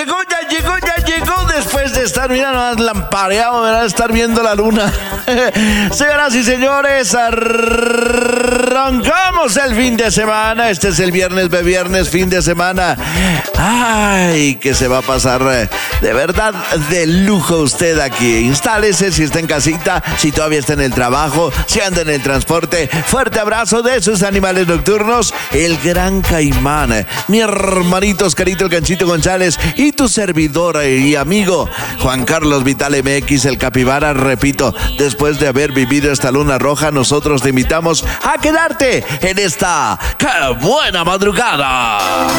llegó después de estar, mira, no lampareado, ¿verdad? Estar viendo la luna. Señoras y señores, arrancamos el fin de semana. Este es el viernes, fin de semana. Ay, que se va a pasar de verdad de lujo usted aquí. Instálese si está en casita, si todavía está en el trabajo, si anda en el transporte. Fuerte abrazo de sus animales nocturnos, el Gran Caimán, mi hermanito Oscarito el Ganchito González y tu servidor y amigo Juan Carlos Vital MX, el Capibara. Repito, después de haber vivido esta luna roja, nosotros te invitamos a quedarte en esta ¡Qué buena madrugada!